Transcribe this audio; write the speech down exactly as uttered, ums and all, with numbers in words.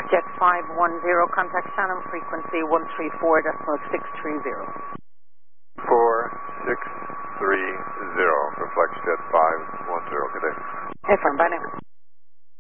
Jet five one zero, contact Shannon, frequency one three four decimal six three zero. four six three zero for FlexJet five one zero. Good day. Affirm, bye now.